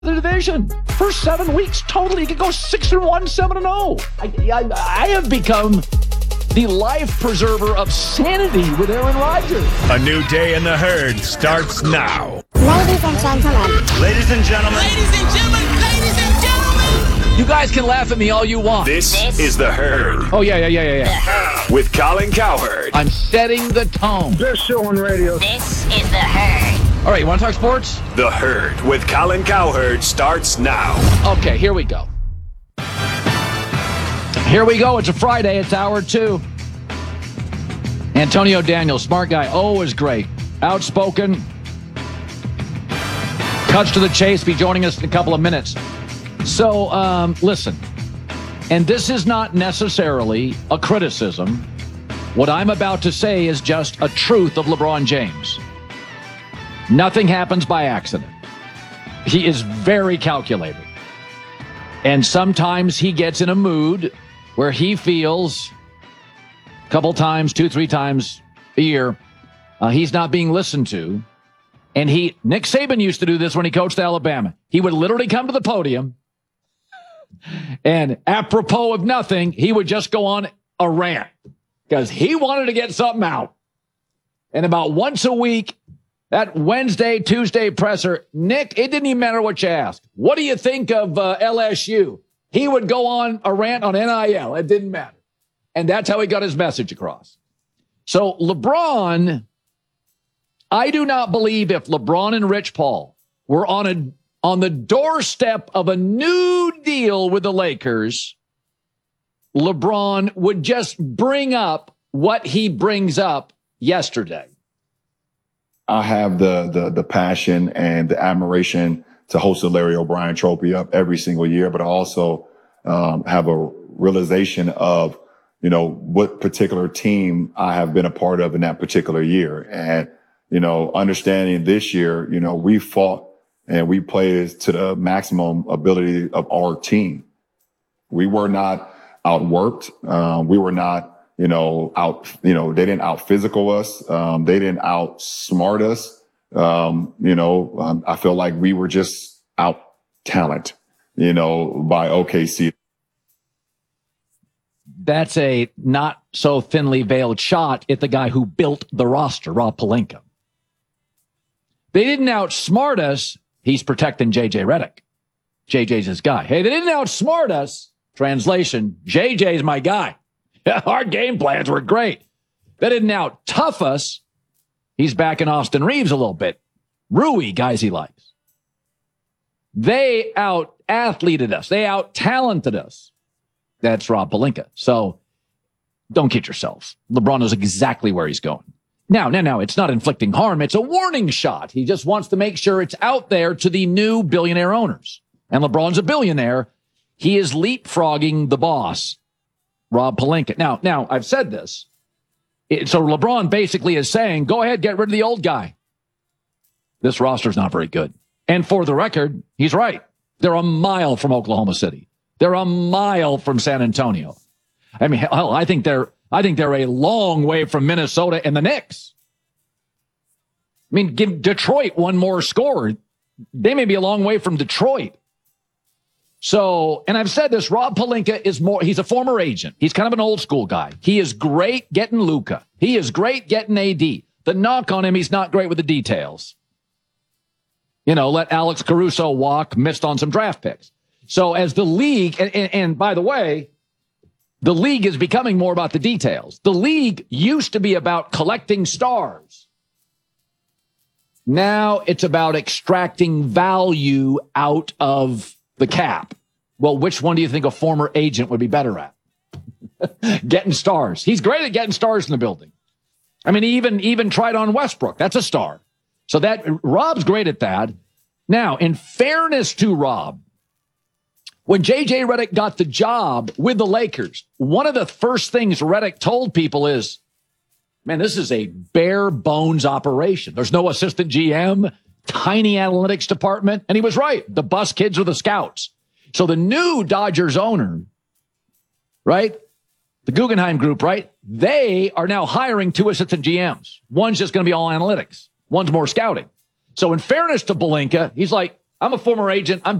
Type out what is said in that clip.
the division. First 7 weeks, totally, you could go 6-1, 7-0. I have become the life preserver of sanity with Aaron Rodgers. A new day in the herd starts now. Ladies and gentlemen. Ladies and gentlemen. Ladies and gentlemen. Ladies and gentlemen. You guys can laugh at me all you want. This is the herd. Oh, yeah. With Colin Cowherd. I'm setting the tone. Best show on radio. This is the herd. All right, you want to talk sports? The herd with Colin Cowherd starts now. Okay, here we go. Here we go. It's a Friday. It's hour 2. Antonio Daniels, smart guy, always great. Outspoken. Cuts to the chase. Be joining us in a couple of minutes. So, listen. And this is not necessarily a criticism. What I'm about to say is just a truth of LeBron James. Nothing happens by accident. He is very calculated. And sometimes he gets in a mood where he feels a couple times, 2-3 times a year, he's not being listened to. And Nick Saban used to do this when he coached Alabama. He would literally come to the podium and apropos of nothing, he would just go on a rant because he wanted to get something out. And about once a week, that Wednesday, Tuesday presser, Nick, it didn't even matter what you asked. What do you think of LSU? He would go on a rant on NIL. It didn't matter. And that's how he got his message across. So LeBron, I do not believe if LeBron and Rich Paul were on the doorstep of a new deal with the Lakers, LeBron would just bring up what he brings up yesterday. I have the passion and the admiration to host the Larry O'Brien Trophy up every single year, but I also have a realization of, what particular team I have been a part of in that particular year. And, understanding this year, we fought and we played to the maximum ability of our team. We were not outworked. We were not they didn't out physical us. They didn't outsmart us. I feel like we were just out talent, by OKC. That's a not so thinly veiled shot at the guy who built the roster, Rob Pelinka. They didn't outsmart us. He's protecting JJ Redick. JJ's his guy. Hey, they didn't outsmart us. Translation, JJ's my guy. Our game plans were great. They didn't out-tough us. He's backing Austin Reeves a little bit. Rui, guys he likes. They out-athleted us. They out-talented us. That's Rob Pelinka. So don't kid yourselves. LeBron knows exactly where he's going. Now, it's not inflicting harm. It's a warning shot. He just wants to make sure it's out there to the new billionaire owners. And LeBron's a billionaire. He is leapfrogging the boss, Rob Pelinka. Now, I've said this. So LeBron basically is saying, go ahead, get rid of the old guy. This roster's not very good. And for the record, he's right. They're a mile from Oklahoma City. They're a mile from San Antonio. I mean, hell, I think they're a long way from Minnesota and the Knicks. I mean, give Detroit one more score. They may be a long way from Detroit. So, and I've said this, Rob Pelinka he's a former agent. He's kind of an old school guy. He is great getting Luka. He is great getting AD. The knock on him, he's not great with the details. Let Alex Caruso walk, missed on some draft picks. So as the league, and by the way, the league is becoming more about the details. The league used to be about collecting stars. Now it's about extracting value out of the cap. Well, which one do you think a former agent would be better at? Getting stars. He's great at getting stars in the building. I mean, he even tried on Westbrook. That's a star. So Rob's great at that. Now, in fairness to Rob, when J.J. Redick got the job with the Lakers, one of the first things Redick told people is, man, this is a bare bones operation. There's no assistant GM, tiny analytics department. And he was right. The bus kids are the scouts. So the new Dodgers owner, right? The Guggenheim Group, right? They are now hiring 2 assistant GMs. One's just going to be all analytics. One's more scouting. So in fairness to Pelinka, he's like, I'm a former agent. I'm